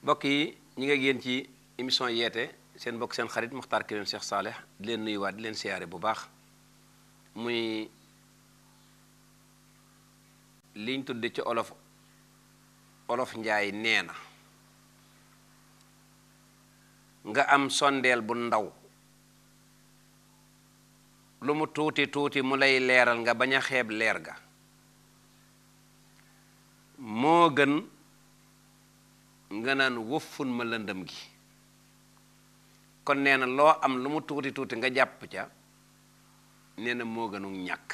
mbokk yi ñi nga génn ci émission yeete seen mbokk seen xarit Muxtaar Kébé Cheikh Saleh di leen nuyuwaat di leen siyaare bu baax muy liñ tudde ci olof njaay nee na nga am sondeel bu ndaw lu mu tuuti tuuti mu lay leeral nga bañ a xeeb leer ga moo gën nga naan wëffun ma lëndëm gi kon nee na loo am lu mu tuuti tuuti nga jàpp ca nee na moo gënu ñàkk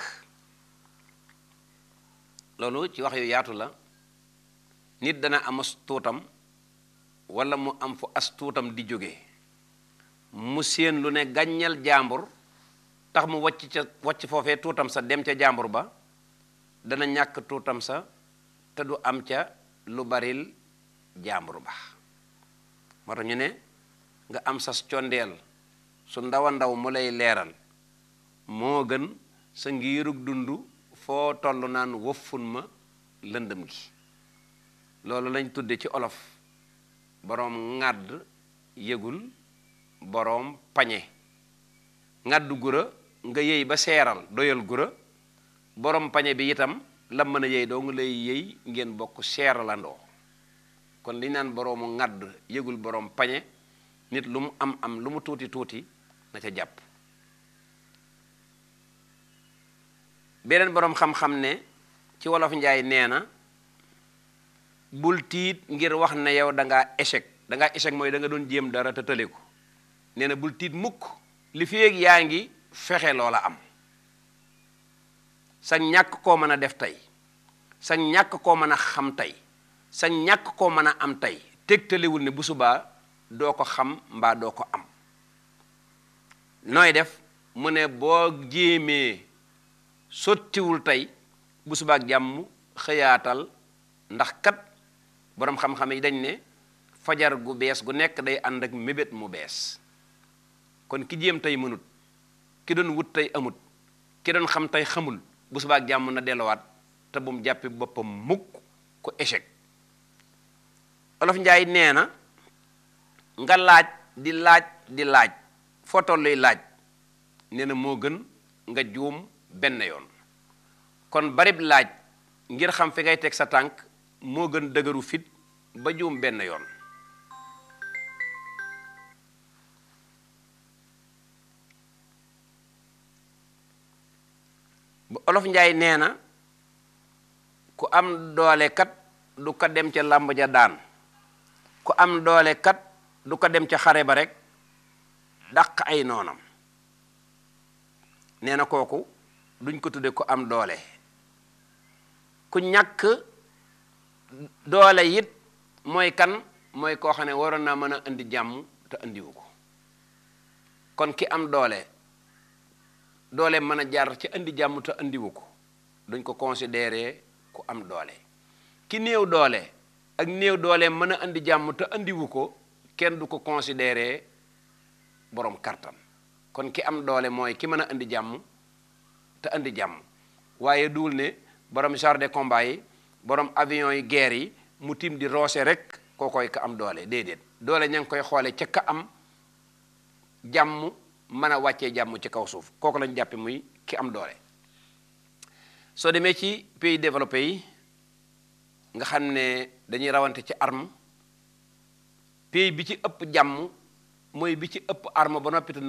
loolu ci wax yu yaatu la nit dana am as tuutam walla mu am fu as tuutam di jóge mu séen lu ne gàññal jàmbur tax mu wàcc foofee tuutam sa dem ca jàmbur ba dana ñàkk tuutam sa te du am ca lu baril jàmbur ba moo tax ñu ne nga am sas condeel su ndaw a ndaw mu lay leeral moo gën sa ngiirug dund foo toll naan wëffun ma lëndëm gi loolu lañ tudde ci olof boroom ŋàdd yëgul boroom pañe ŋàdd gura nga yëy ba seeral doyal gura boroom pañe bi itam la mën a yëy doo nga lay yëy ngeen bokk seeralandoo kon li naan boroomu ŋàdd yëgul boroom pañe nit lu mu am lu mu tuuti tuuti na ca jàpp beneen boroom xam-xam ne ci wolof njaay nee na bul tiit ngir wax ne yow dangaa échec mooy da nga doon jéem dara te tële ko nee na bul tiit mukk li feeg yaa ngi fexe loola am sa ñàkk koo mën a def tey sa ñàkk koo mën a xam tey sa ñàkk koo mën a am tey tegtalewul ne bu subaa doo ko xam mbaa doo ko am nooy def mu ne boo jéemee sottiwul tey bu subaak jàmm xëyaatal ndax kat boroom xam-xam yi dañ ne fajar gu bees gu nekk day ànd ak mébét mu bees kon ki jéem tey mënut ki doon wut tey amut ki doon xam tey xamul bu subaak jàmm na delluwaat te bu mu jàppi boppam mukk ku échec olof njaay nee na nga laaj di laaj foo tolluy laaj nee na moo gën nga juum benn yoon kon barib laaj ngir xam fi ngay teg sa tànk moo gën dëgëru fit ba juum benn yoon bu olof njaay nee na ku am doole kat du ko dem ca làmb ja daan ku am doole kat du ko dem ca xare ba rek dàq ay noonam nee na kooku duñ ko tudde ku am doole ku ñàkk doole it mooy kan mooy koo xam ne waroon naa mën a indi jàmm te indiwu ko kon ki am doole mën a jaar ci indi jàmm te indiwu ko duñ ko considéré ku am doole ki néew doole ak néew doole mën a indi jàmm te indiwu ko kenn du ko considéré borom kartan kon ki am doole mooy ki mën a indi jàmm te indi jàmm waaye duul ne borom char de combat yi borom avion yi guerre yi mu tim di roose rek kookoy ka am doole déedéet doole ña ngi koy xoole ca ka am jàmm mën a wàccee jàmm ci kaw suuf kooku lañ jàppe muy ki am doole soo demee ci pays développé yi nga xam ne dañuy rawante ci arme pays bi ci ëpp jàmm mooy bi ci ëpp arme ba noppi